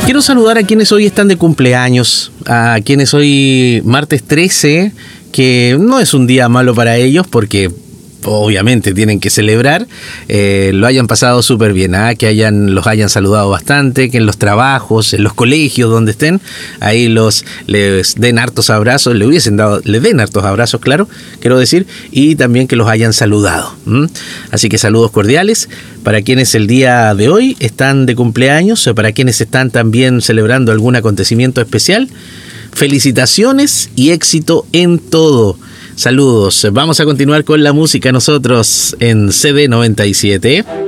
Quiero saludar a quienes hoy están de cumpleaños, a quienes hoy martes 13, que no es un día malo para ellos porque obviamente tienen que celebrar, lo hayan pasado súper bien, que los hayan saludado bastante, que en los trabajos, en los colegios donde estén, ahí les den hartos abrazos, les den hartos abrazos, claro, quiero decir, y también que los hayan saludado. Así que saludos cordiales para quienes el día de hoy están de cumpleaños, para quienes están también celebrando algún acontecimiento especial. Felicitaciones y éxito en todo. Saludos. Vamos a continuar con la música nosotros en CD97.